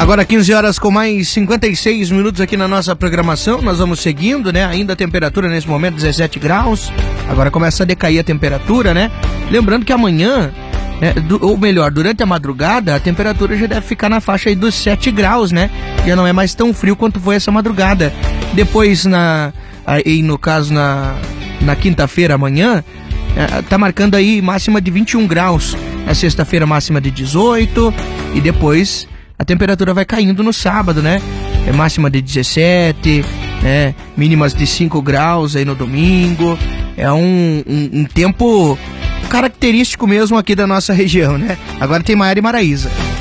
Agora 15 horas com mais 56 minutos aqui na nossa programação, nós vamos seguindo, né? Ainda a temperatura nesse momento 17 graus, agora começa a decair a temperatura, né? Lembrando que amanhã, né, ou melhor, durante a madrugada, a temperatura já deve ficar na faixa aí dos 7 graus, né? Já não é mais tão frio quanto foi essa madrugada. Depois, no caso, na quinta-feira, amanhã, tá marcando aí máxima de 21 graus. Na sexta-feira, máxima de 18, e depois a temperatura vai caindo no sábado, né? É máxima de 17, né? Mínimas de 5 graus aí no domingo. É um tempo característico mesmo aqui da nossa região, né? Agora tem Maiara e Maraísa.